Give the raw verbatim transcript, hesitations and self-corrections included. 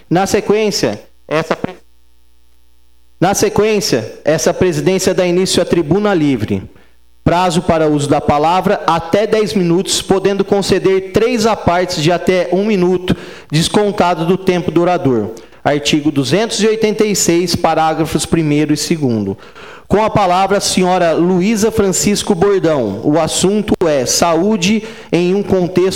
Na sequência, essa Na sequência, essa presidência dá início à tribuna livre. Prazo para uso da palavra, até dez minutos, podendo conceder três apartes de até um minuto, descontado do tempo do orador. Artigo duzentos e oitenta e seis, parágrafos primeiro e segundo. Com a palavra, a senhora Luísa Francisco Bordão. O assunto é saúde em um contexto